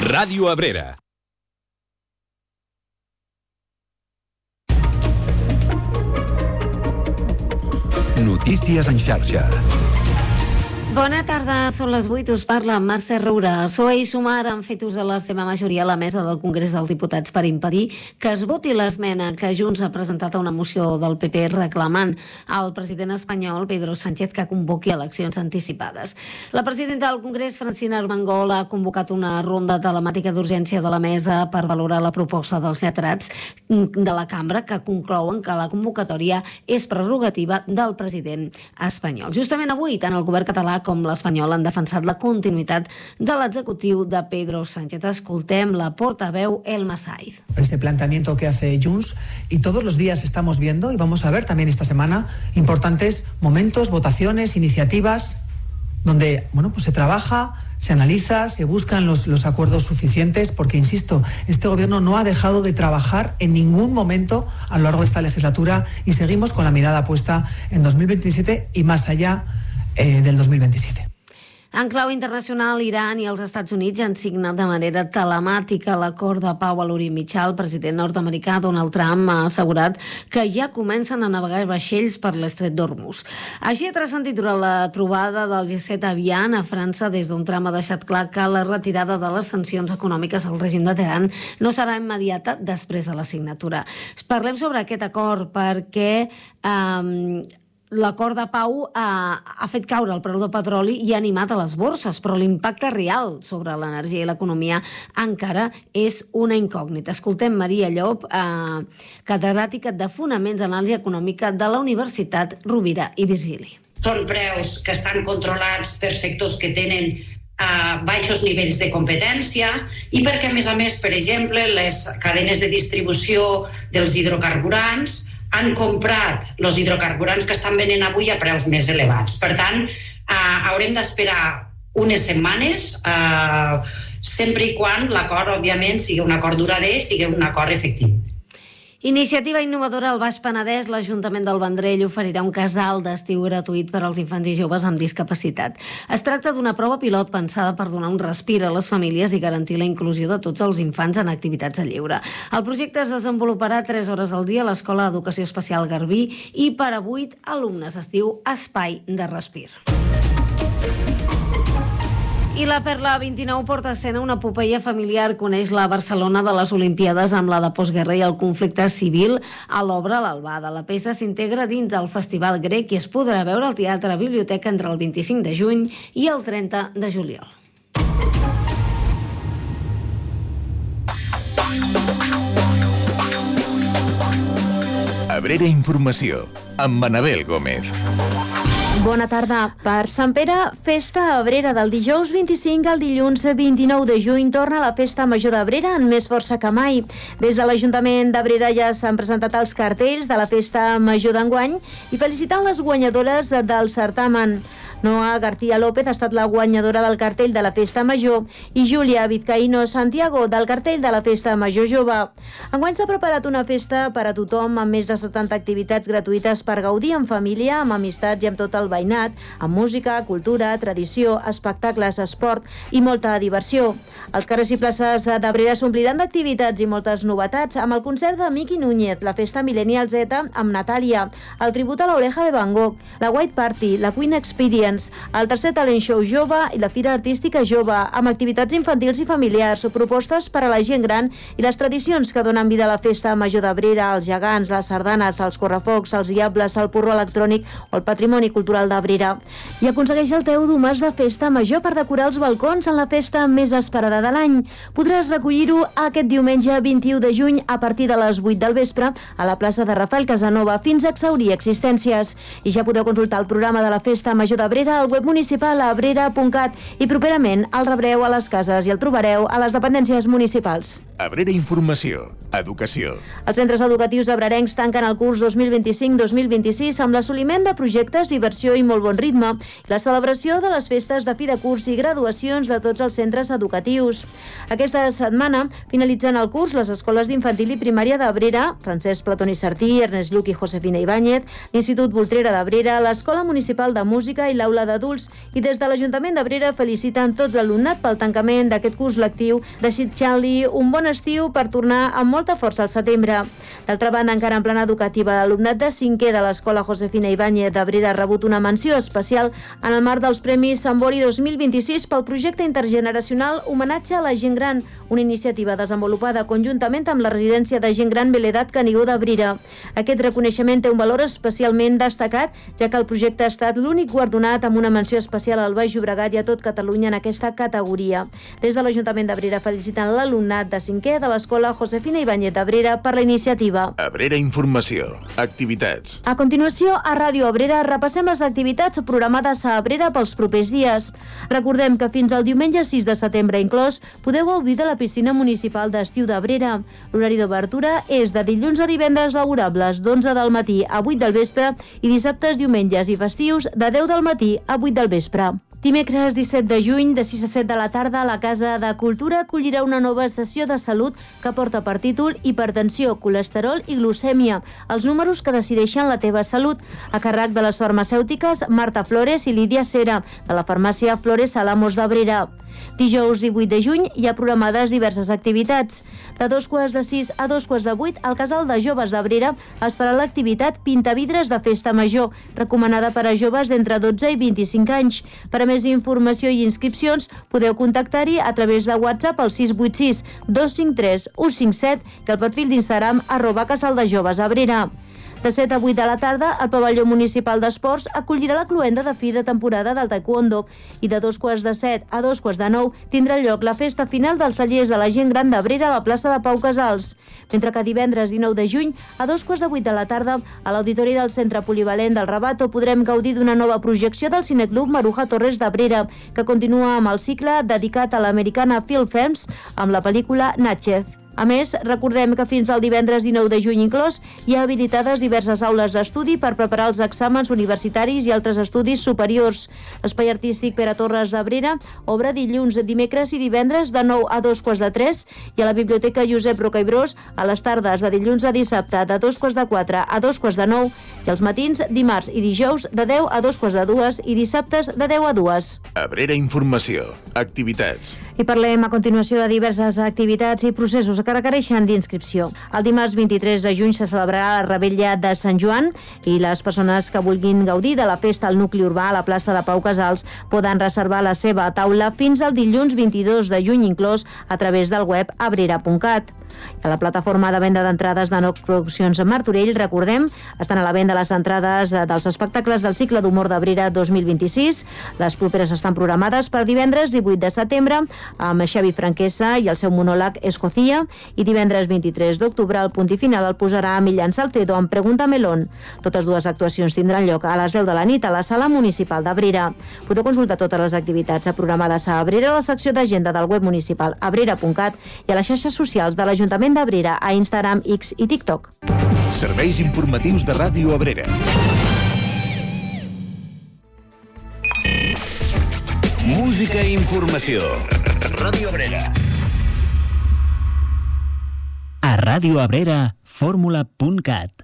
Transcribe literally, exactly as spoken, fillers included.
Ràdio Abrera. Notícies en xarxa. Bona tarda, són les vuit, us parla Mercè Roura. P S O E i Sumar han fet ús de la seva majoria a la mesa del Congrés dels Diputats per impedir que es voti l'esmena que Junts ha presentat a una moció del P P reclamant al president espanyol, Pedro Sánchez, que convoqui eleccions anticipades. La presidenta del Congrés, Francina Armengol, ha convocat una ronda telemàtica d'urgència de la mesa per valorar la proposta dels lletrats de la cambra, que conclouen que la convocatòria és prerrogativa del president espanyol. Justament avui, tant el govern català com l'espanyol han defensat la continuïtat de l'executiu de Pedro Sánchez. Escoltem la portaveu Elma Saiz. Ese planteamiento que hace Junts, y todos los días estamos viendo, y vamos a ver también esta semana, importantes momentos, votaciones, iniciativas, donde bueno, pues se trabaja, se analiza, se buscan los, los acuerdos suficientes, porque, insisto, este gobierno no ha dejado de trabajar en ningún momento a lo largo de esta legislatura y seguimos con la mirada puesta en dos mil veintisiete y más allá eh, del dos mil veintisiete. En clau internacional, Iran i els Estats Units han signat de manera telemàtica l'acord de pau a l'Orient Mitjà. El president nord-americà Donald Trump ha assegurat que ja comencen a navegar vaixells per l'estret d'Hormuz. Així ha transcendit durant la trobada del G set aviant a França, des d'on Trump ha deixat clar que la retirada de les sancions econòmiques al règim de Teheran no serà immediata després de la signatura. Parlem sobre aquest acord perquè eh, l'acord de pau ha, ha fet caure el preu del petroli i ha animat a les borses, però l'impacte real sobre l'energia i l'economia encara és una incògnita. Escoltem Maria Llop, eh, catedràtica de Fonaments d'Anàlisi Econòmica de la Universitat Rovira i Virgili. Són preus que estan controlats per sectors que tenen a baixos nivells de competència i perquè, a més a més, per exemple, les cadenes de distribució dels hidrocarburants han comprat els hidrocarburants que estan venent avui a preus més elevats. Per tant, eh, haurem d'esperar unes setmanes, eh, sempre i quan l'acord, òbviament, sigui un acord durader, sigui un acord efectiu. Iniciativa innovadora al Baix Penedès. L'Ajuntament del Vendrell oferirà un casal d'estiu gratuït per als infants i joves amb discapacitat. Es tracta d'una prova pilot pensada per donar un respir a les famílies i garantir la inclusió de tots els infants en activitats de lleure. El projecte es desenvoluparà tres hores al dia a l'Escola d'Educació Especial Garbí i per a vuit alumnes. Es diu Espai de Respir. I la Perla vint-i-nou porta a escena una epopeia familiar. Coneix la Barcelona de les Olimpíades amb la de postguerra i el conflicte civil a l'obra L'Albada. La peça s'integra dins del Festival Grec i es podrà veure al Teatre Biblioteca entre el vint-i-cinc de juny i el trenta de juliol. Abrera Informació, amb Manabel Gómez. Bona tarda. Per Sant Pere, festa a Abrera. Del dijous vint-i-cinc al dilluns vint-i-nou de juny torna la Festa Major d'Abrera amb més força que mai. Des de l'Ajuntament d'Abrera ja s'han presentat els cartells de la Festa Major d'enguany i felicitant les guanyadores del certamen. Noa García López ha estat la guanyadora del cartell de la Festa Major i Júlia Vizcaíno Santiago del cartell de la Festa Major Jove. Enguany s'ha preparat una festa per a tothom amb més de setanta activitats gratuïtes per gaudir en família, amb amistats i amb tot el veïnat, amb música, cultura, tradició, espectacles, esport i molta diversió. Els carrers i places d'Abrera s'ompliran d'activitats i moltes novetats, amb el concert de Miki Núñez, la Festa Millennial Z amb Natàlia, el tribut a l'Oreja de Van Gogh, la White Party, la Queen Experience, el tercer talent show jove i la Fira Artística Jove, amb activitats infantils i familiars, propostes per a la gent gran i les tradicions que donen vida a la Festa Major d'Abrera, els gegants, les sardanes, els correfocs, els diables, el porró electrònic o el patrimoni cultural d'Abrera. I aconsegueix el teu domàs de Festa Major per decorar els balcons en la festa més esperada de l'any. Podràs recollir-ho aquest diumenge vint-i-u de juny a partir de les vuit del vespre a la plaça de Rafael Casanova fins a exhaurir existències. I ja podeu consultar el programa de la Festa Major d'Abrera al web municipal abrera punt cat i properament el rebreu a les cases i el trobareu a les dependències municipals. Abrera Informació. Educació. Els centres educatius abrerencs tanquen el curs dos mil vint-i-cinc dos mil vint-i-sis amb l'assoliment de projectes, diversió i molt bon ritme i la celebració de les festes de fi de curs i graduacions de tots els centres educatius. Aquesta setmana finalitzen el curs les escoles d'infantil i primària d'Abrera, Francesc Platón i Sartí, Ernest Lluch i Josefina Ibáñez, l'Institut Voltrera d'Abrera, l'Escola Municipal de Música i l'Aula d'Adults, i des de l'Ajuntament d'Abrera feliciten tot l'alumnat pel tancament d'aquest curs lectiu, desitjant-li un bon estiu per tornar amb molta força al setembre. D'altra banda, encara en plana educativa, l'alumnat de cinquè de l'Escola Josefina Ibáñez d'Abrera ha rebut una menció especial en el marc dels Premis Sant Bori dos mil vint-i-sis pel projecte intergeneracional Homenatge a la gent gran, una iniciativa desenvolupada conjuntament amb la residència de gent gran Beledat Canigó d'Abrera. Aquest reconeixement té un valor especialment destacat, ja que el projecte ha estat l'únic guardonat amb una menció especial al Baix Llobregat i a tot Catalunya en aquesta categoria. Des de l'Ajuntament d'Abrera feliciten l'alumnat de cinquè de l'Escola Josefina Ibáñez d'Abrera per la iniciativa. Abrera Informació. Activitats. A continuació, a Ràdio Abrera repassem les activitats programades a Abrera pels propers dies. Recordem que fins al diumenge sis de setembre inclòs podeu gaudir de la piscina municipal d'estiu d'Abrera. L'horari d'obertura és de dilluns a divendres laborables d'onze del matí a vuit del vespre i dissabtes, diumenges i festius de deu del matí a vuit del vespre. Dimecres disset de juny, de sis a set de la tarda, la Casa de Cultura acollirà una nova sessió de salut que porta per títol Hipertensió, colesterol i glucèmia, els números que decideixen la teva salut, a càrrec de les farmacèutiques Marta Flores i Lídia Cera, de la farmàcia Flores Alamos d'Abrera. Dijous divuit de juny hi ha programades diverses activitats. De dos quarts de sis a dos quarts de vuit, al Casal de Joves d'Abrera es farà l'activitat Pintavidres de Festa Major, recomanada per a joves d'entre dotze i vint-i-cinc anys. Per a més informació i inscripcions, podeu contactar-hi a través de WhatsApp al sis vuit sis dos cinc tres u cinc set i al perfil d'Instagram arroba Casal de Joves Abrera. De set a vuit de la tarda, el pavelló municipal d'esports acollirà la cloenda de fi de temporada del taekwondo i de dos quarts de set a dos quarts de nou tindrà lloc la festa final dels tallers de la gent gran d'Abrera a la plaça de Pau Casals. Mentre que divendres dinou de juny, a dos quarts de vuit de la tarda, a l'auditori del Centre Polivalent del Rabato podrem gaudir d'una nova projecció del Cineclub Maruja Torres d'Abrera, que continua amb el cicle dedicat a l'americana Film Films amb la pel·lícula Natchez. A més, recordem que fins al divendres dinou de juny inclòs hi ha habilitades diverses aules d'estudi per preparar els exàmens universitaris i altres estudis superiors. L'Espai Artístic Pere Torres d'Abrera obre dilluns, dimecres i divendres de nou a dos quarts de tres i a la Biblioteca Josep Roca i Bros a les tardes de dilluns a dissabte de dos quarts de quatre a dos quarts de nou i els matins dimarts i dijous de deu a dos quarts de dues i dissabtes de deu a dues. Abrera Informació. Activitats. I parlem a continuació de diverses activitats i processos que requereixen d'inscripció. El dimarts vint-i-tres de juny se celebrarà la Revetlla de Sant Joan i les persones que vulguin gaudir de la festa al nucli urbà a la plaça de Pau Casals poden reservar la seva taula fins al dilluns vint-i-dos de juny inclòs a través del web abrera punt cat. A la plataforma de venda d'entrades de Nox Produccions a Martorell, recordem, estan a la venda les entrades dels espectacles del cicle d'humor d'Abrera dos mil vint-i-sis. Les properes estan programades per divendres divuit de setembre amb Xavi Franquesa i el seu monòleg Escocía i divendres vint-i-tres d'octubre el punt i final el posarà Millán Salcedo amb Pregunta Melón. Totes dues actuacions tindran lloc a les deu de la nit a la Sala Municipal d'Abrera. Podeu consultar totes les activitats programades a Abrera a la secció d'agenda del web municipal abrera punt cat i a les xarxes socials de l'Ajuntament d'Abrera a Instagram, X i TikTok. Serveis informatius de Ràdio Abrera. Música i informació. Ràdio Abrera. A Ràdio Abrera, fórmula punt cat.